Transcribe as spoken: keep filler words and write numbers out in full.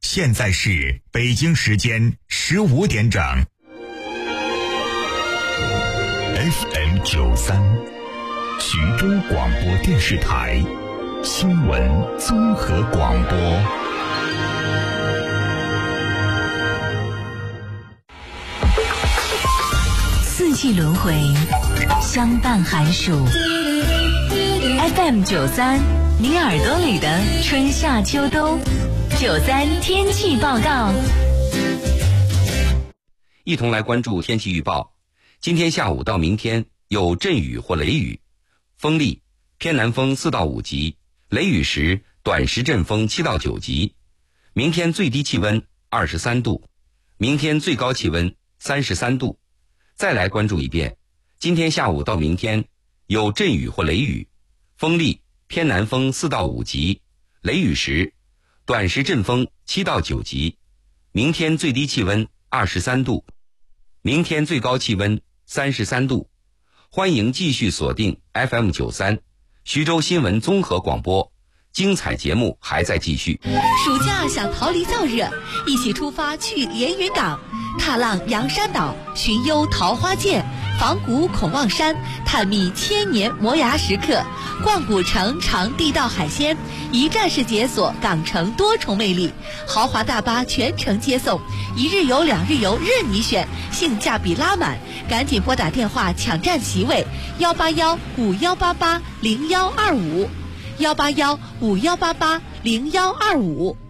现在是北京时间十五点整。F M 九三，徐州广播电视台新闻综合广播。 四季轮回，相伴寒暑。F M 九三，你耳朵里的春夏秋冬。九三天气报告， 一同来关注天气预报。今天下午到明天有阵雨或雷雨，风力偏南风四到五级，雷雨时短时阵风七到九级。明天最低气温二十三度，明天最高气温三十三度。再来关注一遍，今天下午到明天有阵雨或雷雨，风力偏南风四到五级，雷雨时短时阵风七到九级。明天最低气温二十三度，明天最高气温三十三度。欢迎继续锁定 F M 九三，徐州新闻综合广播，精彩节目还在继续。 暑假想逃离燥热，一起出发去连云港，踏浪洋山岛，寻幽桃花涧，访古孔望山，探秘千年磨牙时刻，逛古城尝地道海鲜，一站式解锁港城多重魅力，豪华大巴全程接送，一日游两日游任你选，性价比拉满，赶紧拨打电话抢占席位，幺八幺五幺八八零幺二五，幺八幺五幺八八零幺二五。